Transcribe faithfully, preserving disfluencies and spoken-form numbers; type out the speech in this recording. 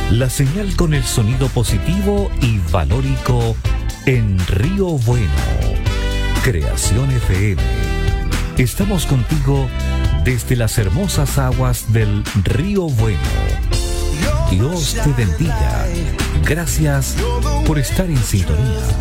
La señal con el sonido positivo y valórico en Río Bueno. Creación F M. Estamos contigo desde las hermosas aguas del Río Bueno. Dios te bendiga. Gracias por estar en sintonía.